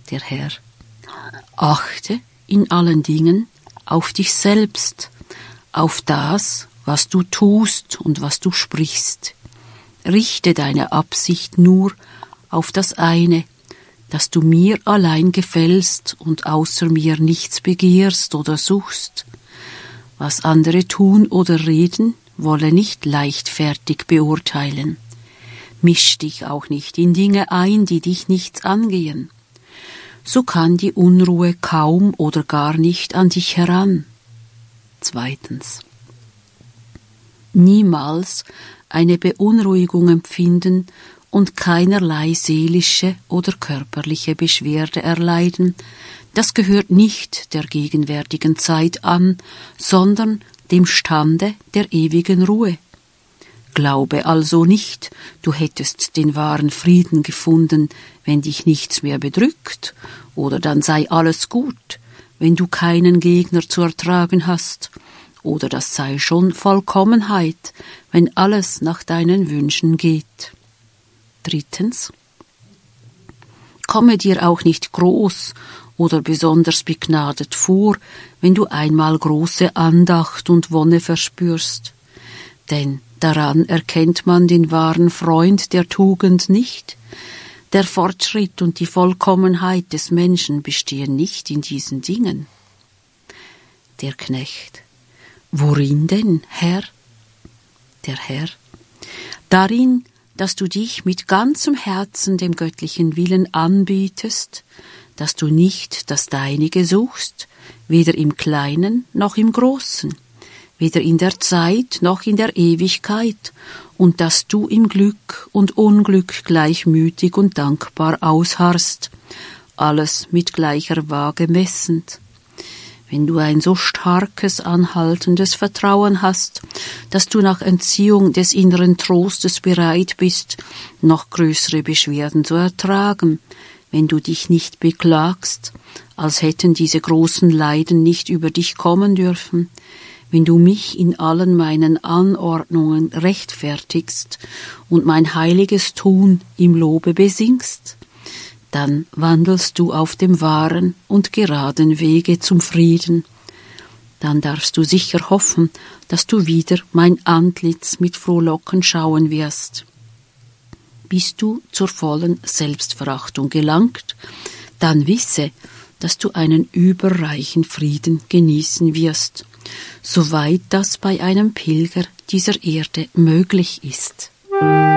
der Herr. Achte in allen Dingen auf dich selbst, auf das, was du tust und was du sprichst. Richte deine Absicht nur auf das eine, dass du mir allein gefällst und außer mir nichts begehrst oder suchst. Was andere tun oder reden, wolle nicht leichtfertig beurteilen. Misch dich auch nicht in Dinge ein, die dich nichts angehen. So kann die Unruhe kaum oder gar nicht an dich heran. 2. Niemals eine Beunruhigung empfinden und keinerlei seelische oder körperliche Beschwerde erleiden, das gehört nicht der gegenwärtigen Zeit an, sondern dem Stande der ewigen Ruhe. Glaube also nicht, du hättest den wahren Frieden gefunden, wenn dich nichts mehr bedrückt, oder dann sei alles gut, wenn du keinen Gegner zu ertragen hast, oder das sei schon Vollkommenheit, wenn alles nach deinen Wünschen geht. 3. Komme dir auch nicht groß oder besonders begnadet vor, wenn du einmal große Andacht und Wonne verspürst. Denn daran erkennt man den wahren Freund der Tugend nicht. Der Fortschritt und die Vollkommenheit des Menschen bestehen nicht in diesen Dingen. Der Knecht: Worin denn, Herr? Der Herr: Darin, dass du dich mit ganzem Herzen dem göttlichen Willen anbietest, dass du nicht das Deinige suchst, weder im Kleinen noch im Großen, weder in der Zeit noch in der Ewigkeit, und dass du im Glück und Unglück gleichmütig und dankbar ausharrst, alles mit gleicher Waage messend. Wenn du ein so starkes, anhaltendes Vertrauen hast, dass du nach Entziehung des inneren Trostes bereit bist, noch größere Beschwerden zu ertragen, wenn du dich nicht beklagst, als hätten diese großen Leiden nicht über dich kommen dürfen, wenn du mich in allen meinen Anordnungen rechtfertigst und mein heiliges Tun im Lobe besingst, dann wandelst du auf dem wahren und geraden Wege zum Frieden. Dann darfst du sicher hoffen, dass du wieder mein Antlitz mit Frohlocken schauen wirst. Bist du zur vollen Selbstverachtung gelangt, dann wisse, dass du einen überreichen Frieden genießen wirst, soweit das bei einem Pilger dieser Erde möglich ist.